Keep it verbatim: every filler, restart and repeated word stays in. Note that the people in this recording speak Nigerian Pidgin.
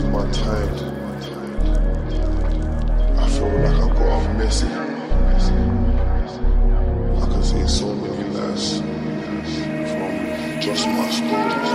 my time. I feel like I've got a message.